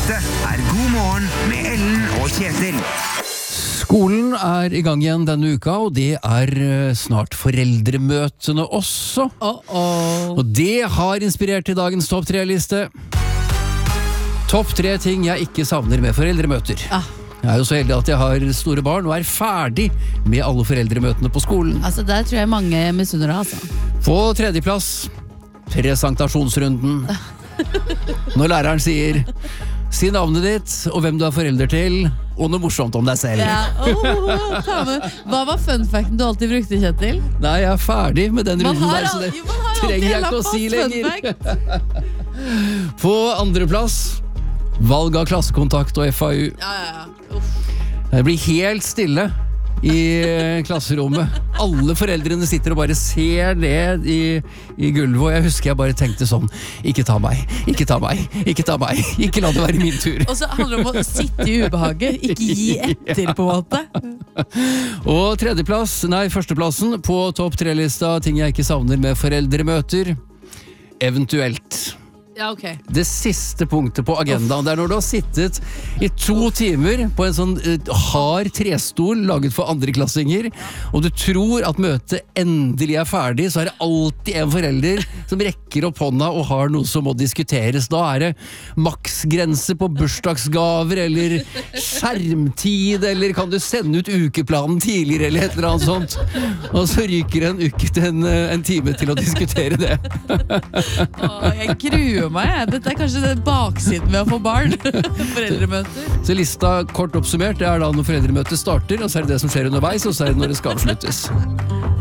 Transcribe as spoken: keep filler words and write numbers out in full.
Dette er God morgen med Ellen og Kjetil. Skolen er i gang igjen denne uka, og det er eh, snart foreldremøtene også. Oh, oh. Og det har inspirert til dagens topp tre-liste. Topp tre ting jeg ikke savner med foreldremøter. Ah. Jeg er jo så heldig at jeg har store barn og er ferdig med alle foreldremøtene på skolen. Altså, der tror jeg mange misunner deg, altså. På tredjeplass, presentasjonsrunden. Når læreren sier si navnet ditt og hvem du er forelder til, og noe morsomt om deg selv. Ja. Oh, ta med. Hva var fun facten du alltid brukte, Kjetil? Nei, jeg er ferdig med den Man runden har der, så al- det jo, man har alltid trenger jeg en ikke å fast si fun lenger. På andreplass, valg av klassekontakt og F A U. Ja, ja, ja. Uff. Det blir helt stille i klasserommet. Alle foreldrene sitter og bare ser ned i, i gulvet, og jeg husker jeg bare tenkte sånn, ikke ta meg, ikke ta meg, ikke ta meg, ikke la det være min tur. Og så handler det om å sitte i ubehaget, ikke gi etter på en måte. Og tredjeplass, nei, førsteplassen på topp tre-lista, ting jeg ikke savner med foreldremøter, eventuelt. Ja, ok. Det siste punktet på agendaen, det er når du har sittet i to timer på en sånn uh, hard trestol laget for andreklassinger, og du tror at møtet endelig er ferdig, så er det alltid en forelder som rekker opp hånda og har noe som må diskuteres. Da er det maksgrense på bursdagsgaver, eller skjermtid, eller kan du sende ut ukeplanen tidligere, eller et eller annet sånt. Og så ryker en uke til en, en time til å diskutere det. Åh, jeg gruer meg. Dette er kanskje den baksiden ved å få barn. Foreldremøter. Så lista kort oppsummert, det er da når foreldremøtet starter, og så er det det som skjer underveis, og så er det når det skal avsluttes.